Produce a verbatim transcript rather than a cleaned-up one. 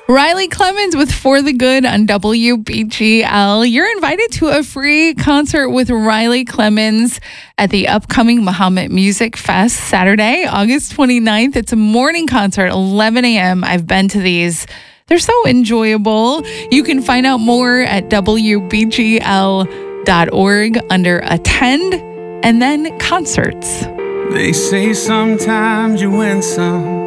Riley Clemens with For the Good on W B G L. You're invited to a free concert with Riley Clemens at the upcoming Muhammad Music Fest Saturday, August twenty-ninth. It's a morning concert, eleven a.m. I've been to these. They're so enjoyable. You can find out more at W B G L dot org under Attend and then Concerts. They say sometimes you win some,